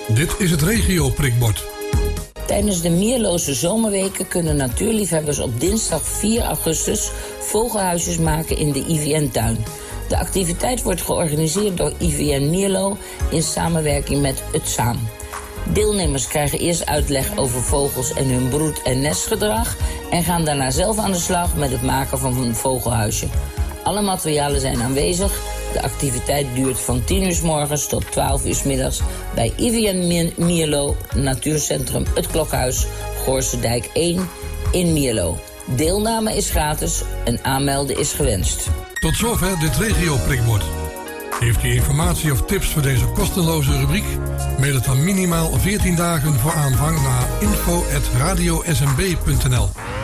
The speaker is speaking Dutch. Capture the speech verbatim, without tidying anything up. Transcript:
Dit is het regio-prikbord. Tijdens de Mierloze zomerweken kunnen natuurliefhebbers op dinsdag vier augustus vogelhuisjes maken in de I V N-tuin. De activiteit wordt georganiseerd door I V N Mierlo in samenwerking met U T S A M. Deelnemers krijgen eerst uitleg over vogels en hun broed- en nestgedrag en gaan daarna zelf aan de slag met het maken van een vogelhuisje. Alle materialen zijn aanwezig. De activiteit duurt van tien uur 's morgens tot twaalf uur 's middags bij I V N Mierlo, Natuurcentrum Het Klokhuis, Goorsendijk één in Mierlo. Deelname is gratis en aanmelden is gewenst. Tot zover dit regio-prikbord. Heeft u informatie of tips voor deze kosteloze rubriek? Mail het dan minimaal veertien dagen voor aanvang naar info at radio s m b punt n l.